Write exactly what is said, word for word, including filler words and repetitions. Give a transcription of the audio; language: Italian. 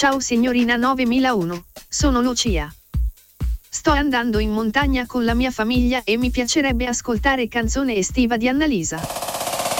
Ciao signorina novemilauno, sono Lucia. Sto andando in montagna con la mia famiglia e mi piacerebbe ascoltare Canzone estiva di Annalisa.